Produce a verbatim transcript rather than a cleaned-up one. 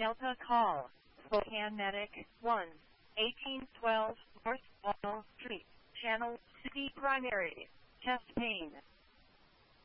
Delta call. Spokane Medic one. eighteen twelve North Wall Street. Channel City Primary. Chest pain.